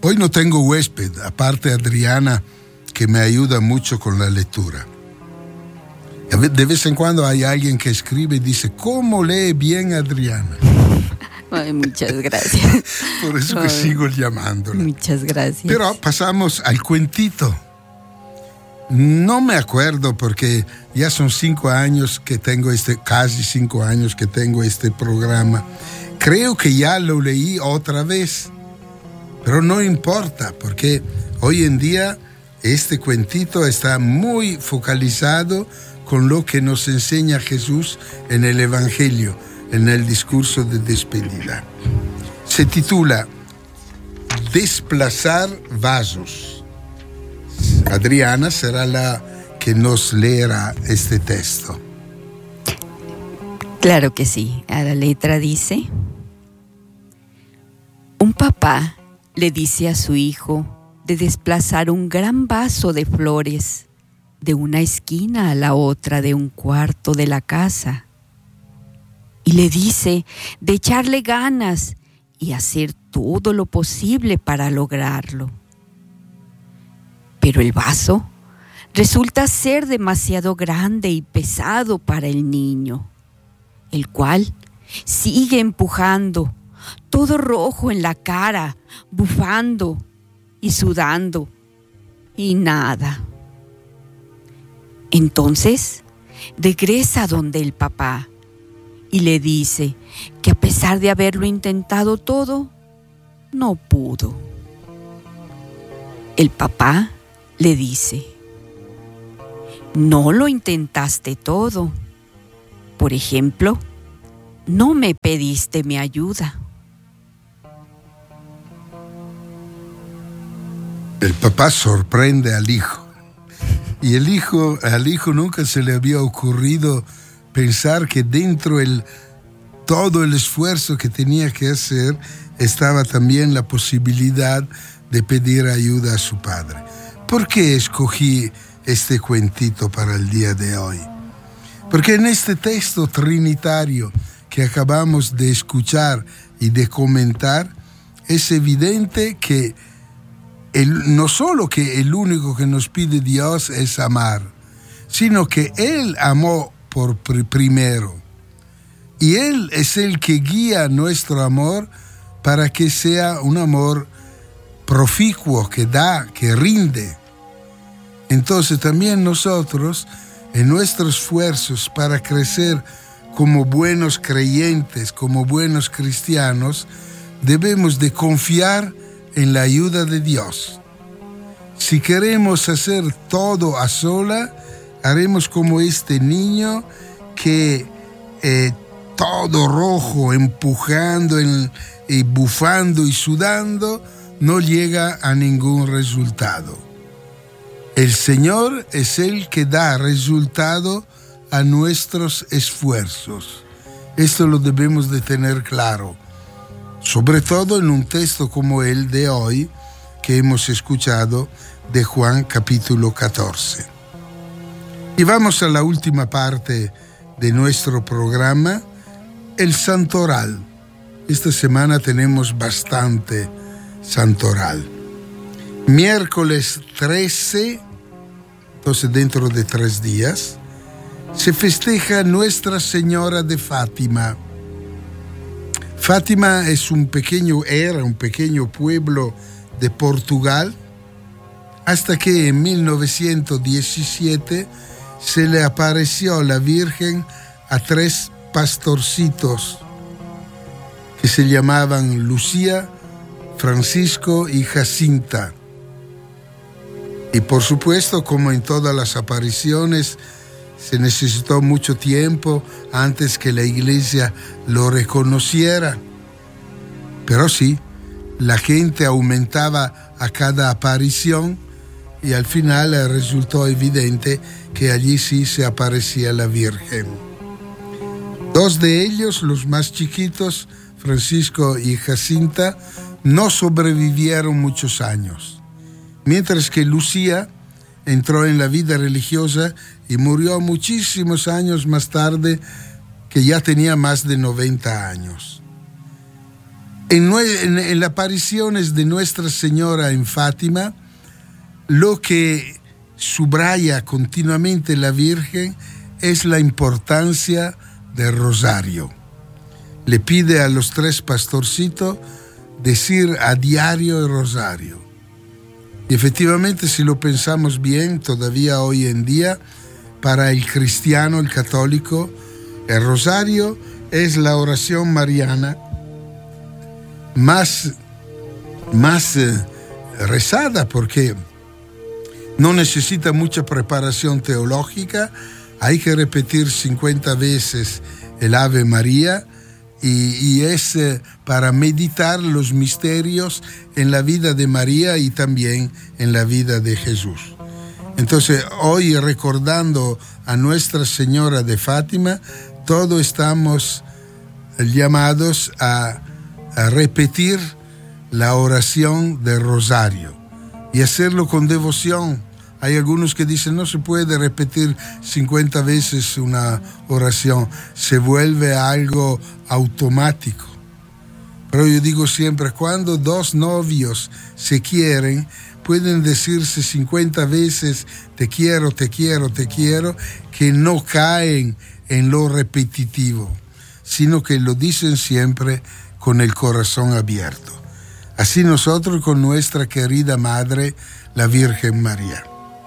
Hoy no tengo huésped, aparte Adriana, que me ayuda mucho con la lectura. De vez en cuando hay alguien que escribe y dice, ¿cómo lee bien Adriana? Ay, muchas gracias. Por eso que sigo llamándola. Muchas gracias. Pero pasamos al cuentito. No me acuerdo porque ya son 5 años que tengo casi 5 años que tengo este programa. Creo que ya lo leí otra vez, pero no importa porque hoy en día este cuentito está muy focalizado con lo que nos enseña Jesús en el Evangelio, en el discurso de despedida. Se titula Desplazar vasos. Adriana será la que nos leerá este texto. Claro que sí. A la letra dice: un papá le dice a su hijo de desplazar un gran vaso de flores de una esquina a la otra de un cuarto de la casa. Y le dice de echarle ganas y hacer todo lo posible para lograrlo. Pero el vaso resulta ser demasiado grande y pesado para el niño, el cual sigue empujando, todo rojo en la cara, bufando y sudando, y nada. Entonces regresa donde el papá y le dice que a pesar de haberlo intentado todo, no pudo. El papá le dice: no lo intentaste todo. Por ejemplo, no me pediste mi ayuda. El papá sorprende al hijo. Y al hijo nunca se le había ocurrido pensar que dentro todo el esfuerzo que tenía que hacer estaba también la posibilidad de pedir ayuda a su padre. ¿Por qué escogí este cuentito para el día de hoy? Porque en este texto trinitario que acabamos de escuchar y de comentar, es evidente que no solo que el único que nos pide Dios es amar, sino que Él amó por primero. Y Él es el que guía nuestro amor para que sea un amor proficuo, que da, que rinde. Entonces también nosotros, en nuestros esfuerzos para crecer como buenos creyentes, como buenos cristianos, debemos de confiar en la ayuda de Dios. Si queremos hacer todo a sola, haremos como este niño que todo rojo, empujando y bufando y sudando, no llega a ningún resultado. El Señor es el que da resultado a nuestros esfuerzos. Esto lo debemos de tener claro, sobre todo en un texto como el de hoy que hemos escuchado de Juan capítulo 14. Y vamos a la última parte de nuestro programa, el santoral. Esta semana tenemos bastante santoral. Miércoles 13, entonces dentro de 3 días, se festeja Nuestra Señora de Fátima. Fátima era un pequeño pueblo de Portugal, hasta que en 1917 se le apareció la Virgen a 3 pastorcitos que se llamaban Lucía, Francisco y Jacinta. Y por supuesto, como en todas las apariciones, se necesitó mucho tiempo antes que la iglesia lo reconociera. Pero sí, la gente aumentaba a cada aparición y al final resultó evidente que allí sí se aparecía la Virgen. 2 de ellos, los más chiquitos, Francisco y Jacinta, no sobrevivieron muchos años, mientras que Lucía entró en la vida religiosa y murió muchísimos años más tarde, que ya tenía más de 90 años. En las apariciones de Nuestra Señora en Fátima, lo que subraya continuamente la Virgen es la importancia del rosario. Le pide a los 3 pastorcitos decir a diario el rosario. Y efectivamente, si lo pensamos bien, todavía hoy en día, para el cristiano, el católico, el rosario es la oración mariana más rezada, porque no necesita mucha preparación teológica. Hay que repetir 50 veces el Ave María y es para meditar los misterios en la vida de María y también en la vida de Jesús. Entonces, hoy, recordando a Nuestra Señora de Fátima, todos estamos llamados a repetir la oración del rosario y hacerlo con devoción. Hay algunos que dicen no se puede repetir 50 veces una oración, se vuelve algo automático. Pero yo digo siempre, cuando 2 novios se quieren, pueden decirse 50 veces te quiero, te quiero, te quiero, que no caen en lo repetitivo, sino que lo dicen siempre con el corazón abierto. Así nosotros con nuestra querida Madre, la Virgen María.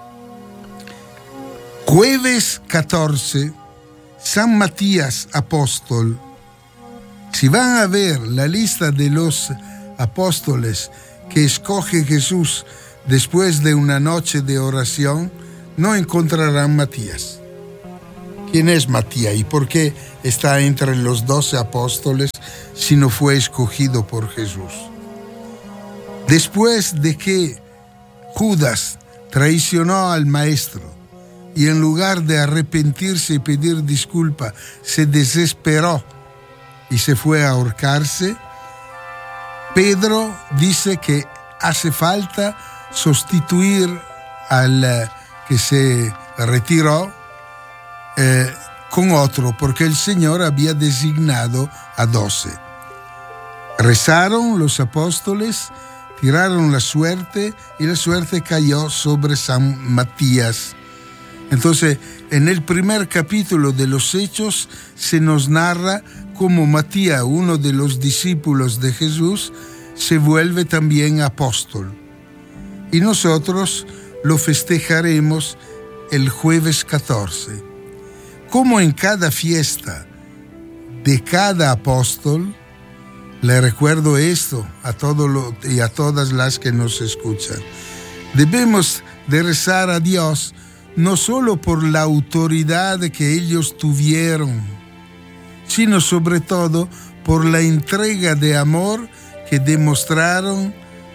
Jueves 14, San Matías Apóstol. Si van a ver la lista de los apóstoles que escoge Jesús después de una noche de oración, no encontrarán Matías. ¿Quién es Matías y por qué está entre los 12 apóstoles si no fue escogido por Jesús? Después de que Judas traicionó al Maestro y en lugar de arrepentirse y pedir disculpa, se desesperó y se fue a ahorcarse, Pedro dice que hace falta sustituir al que se retiró con otro, porque el Señor había designado a 12. Rezaron los apóstoles, tiraron la suerte y la suerte cayó sobre San Matías. Entonces, en el primer capítulo de los Hechos se nos narra cómo Matías, uno de los discípulos de Jesús, se vuelve también apóstol. Y nosotros lo festejaremos el jueves 14. Como en cada fiesta de cada apóstol, le recuerdo esto a todos y a todas las que nos escuchan. Debemos de rezar a Dios no solo por la autoridad que ellos tuvieron, sino sobre todo por la entrega de amor que demostraron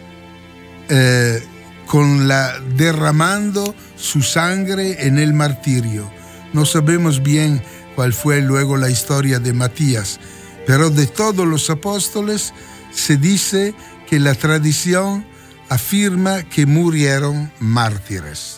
derramando su sangre en el martirio. No sabemos bien cuál fue luego la historia de Matías, pero de todos los apóstoles se dice que la tradición afirma que murieron mártires.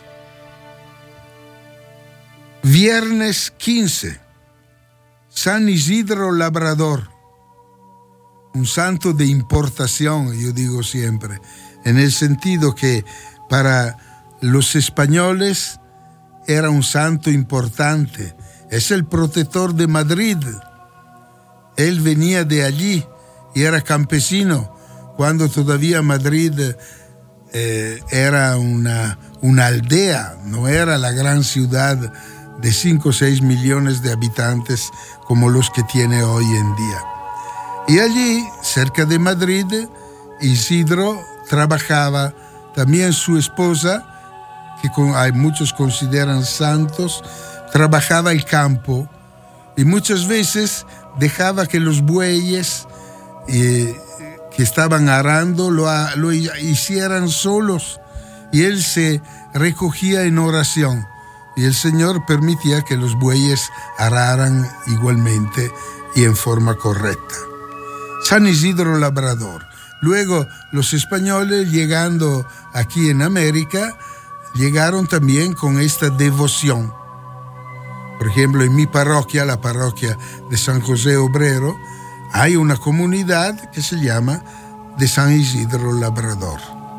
Viernes 15, San Isidro Labrador, un santo de importación, yo digo siempre, en el sentido que para los españoles era un santo importante. Es el protector de Madrid. Él venía de allí y era campesino cuando todavía Madrid era una aldea, no era la gran ciudad de 5 o 6 millones de habitantes como los que tiene hoy en día. Y allí, cerca de Madrid, Isidro trabajaba, también su esposa, que muchos consideran santos, trabajaba el campo y muchas veces dejaba que los bueyes que estaban arando lo hicieran solos y él se recogía en oración. Y el Señor permitía que los bueyes araran igualmente y en forma correcta. San Isidro Labrador. Luego los españoles, llegando aquí en América, llegaron también con esta devoción. Por ejemplo, en mi parroquia, la parroquia de San José Obrero, hay una comunidad que se llama de San Isidro Labrador.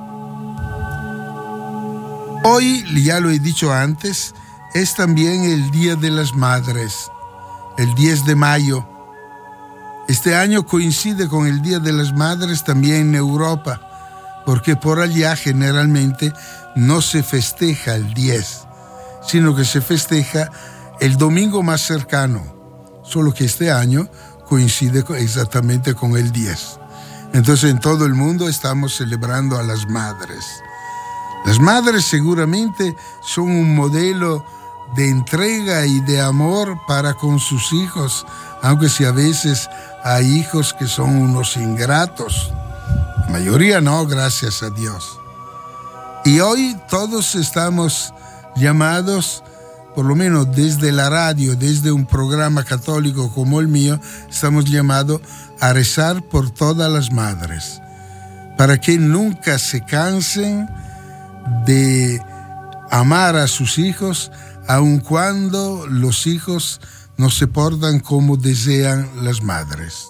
Hoy, ya lo he dicho antes, es también el Día de las Madres, el 10 de mayo. Este año coincide con el Día de las Madres también en Europa, porque por allá generalmente no se festeja el 10, sino que se festeja el domingo más cercano, solo que este año coincide exactamente con el 10. Entonces en todo el mundo estamos celebrando a las madres. Las madres seguramente son un modelo de entrega y de amor para con sus hijos, aunque si a veces hay hijos que son unos ingratos. La mayoría no, gracias a Dios. Y hoy todos estamos llamados, por lo menos desde la radio, desde un programa católico como el mío, estamos llamados a rezar por todas las madres, para que nunca se cansen de amar a sus hijos, aun cuando los hijos no se portan como desean las madres.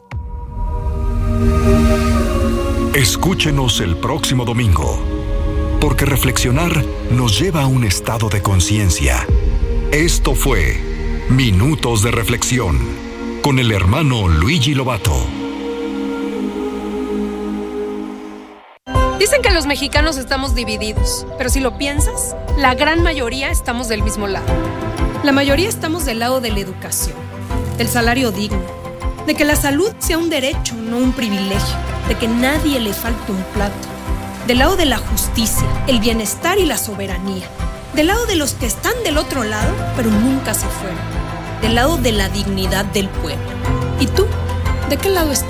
Escúchenos el próximo domingo, porque reflexionar nos lleva a un estado de conciencia. Esto fue Minutos de Reflexión con el hermano Luigi Lovato. Dicen que los mexicanos estamos divididos, pero si lo piensas, la gran mayoría estamos del mismo lado. La mayoría estamos del lado de la educación, del salario digno, de que la salud sea un derecho, no un privilegio, de que nadie le falte un plato, del lado de la justicia, el bienestar y la soberanía, del lado de los que están del otro lado, pero nunca se fueron, del lado de la dignidad del pueblo. ¿Y tú? ¿De qué lado estás?